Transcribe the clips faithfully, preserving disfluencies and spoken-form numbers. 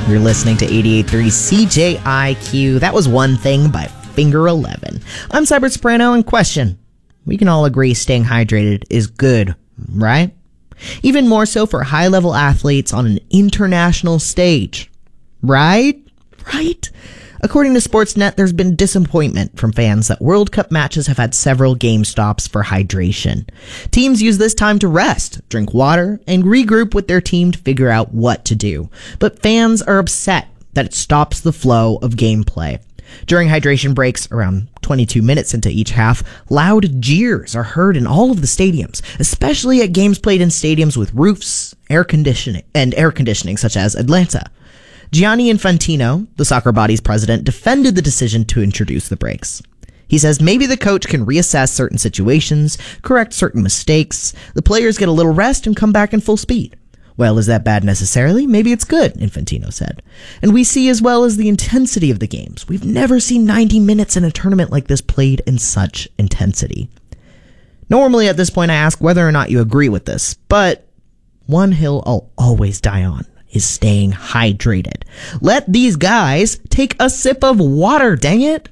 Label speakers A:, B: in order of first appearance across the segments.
A: You're listening to eighty-eight point three C J I Q. That was One Thing by Finger eleven. I'm Cyber Soprano, and question. We can all agree staying hydrated is good, right? Even more so for high-level athletes on an international stage. Right? Right? According to Sportsnet, there's been disappointment from fans that World Cup matches have had several game stops for hydration. Teams use this time to rest, drink water, and regroup with their team to figure out what to do. But fans are upset that it stops the flow of gameplay. During hydration breaks, around twenty-two minutes into each half, loud jeers are heard in all of the stadiums, especially at games played in stadiums with roofs, air conditioning, and air conditioning, such as Atlanta. Gianni Infantino, the soccer body's president, defended the decision to introduce the breaks. He says maybe the coach can reassess certain situations, correct certain mistakes, the players get a little rest and come back in full speed. Well, is that bad necessarily? Maybe it's good, Infantino said. And we see as well as the intensity of the games. We've never seen ninety minutes in a tournament like this played in such intensity. Normally at this point I ask whether or not you agree with this, but one hill I'll always die on is staying hydrated. Let these guys take a sip of water, dang it.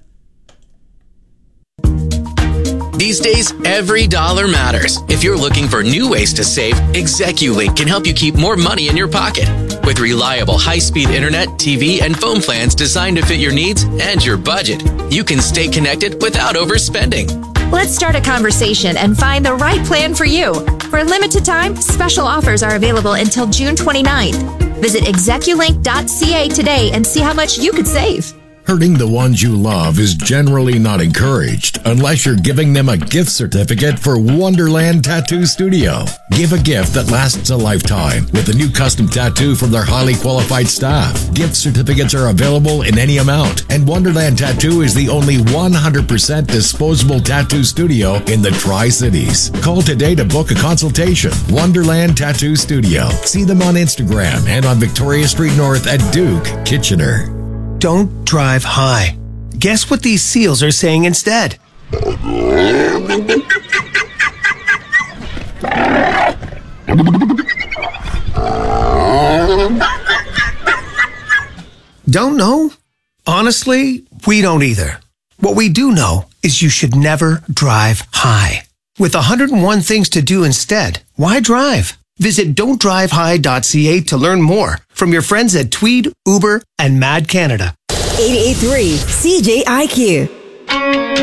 B: These days, every dollar matters. If you're looking for new ways to save, ExecuLink can help you keep more money in your pocket. With reliable high-speed internet, T V, and phone plans designed to fit your needs and your budget, you can stay connected without overspending.
C: Let's start a conversation and find the right plan for you. For a limited time, special offers are available until June twenty-ninth. Visit execulink dot c a today and see how much you could save.
D: Hurting the ones you love is generally not encouraged unless you're giving them a gift certificate for Wonderland Tattoo Studio. Give a gift that lasts a lifetime with a new custom tattoo from their highly qualified staff. Gift certificates are available in any amount, and Wonderland Tattoo is the only one hundred percent disposable tattoo studio in the Tri-Cities. Call today to book a consultation. Wonderland Tattoo Studio. See them on Instagram and on Victoria Street North at Duke, Kitchener.
E: Don't drive high. Guess what these seals are saying instead? Don't know? Honestly, we don't either. What we do know is you should never drive high. With one hundred one things to do instead, why drive? Visit don't drive high dot c a to learn more from your friends at Tweed, Uber, and Mad Canada.
F: eighty-eight point three C J I Q.